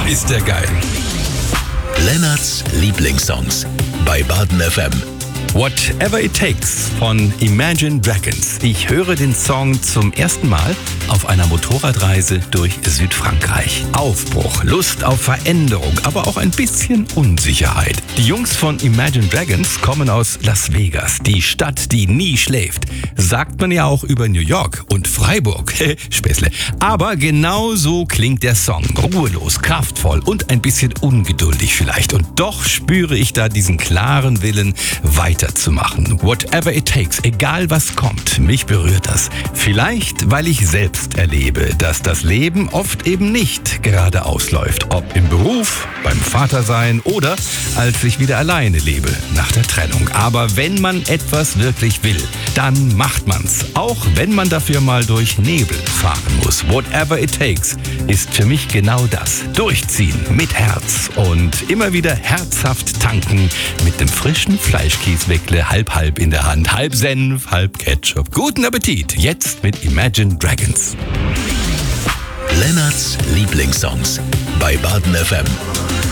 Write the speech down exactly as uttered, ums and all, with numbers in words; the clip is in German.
ist der geil. Lennarts Lieblingssongs bei Baden F M. Whatever It Takes von Imagine Dragons. Ich höre den Song zum ersten Mal auf einer Motorradreise durch Südfrankreich. Aufbruch, Lust auf Veränderung, aber auch ein bisschen Unsicherheit. Die Jungs von Imagine Dragons kommen aus Las Vegas, die Stadt, die nie schläft. Sagt man ja auch über New York und Freiburg. Späßle. Aber genau so klingt der Song. Ruhelos, kraftvoll und ein bisschen ungeduldig vielleicht. Und doch spüre ich da diesen klaren Willen, weiterzumachen. Whatever it takes, egal was kommt, mich berührt das. Vielleicht, weil ich selbst erlebe, dass das Leben oft eben nicht geradeaus läuft. Ob im Beruf, beim Vatersein oder als ich wieder alleine lebe, nach der Trennung. Aber wenn man etwas wirklich will, dann macht man's. Auch wenn man dafür mal durch Nebel fahren muss. Whatever it takes ist für mich genau das. Durchziehen mit Herz und immer wieder herzhaft tanken mit dem frischen Fleischkäsweckle halb-halb in der Hand. Halb Senf, halb Ketchup. Guten Appetit. Jetzt mit Imagine Dragons. Lennarts Lieblingssongs bei Baden F M.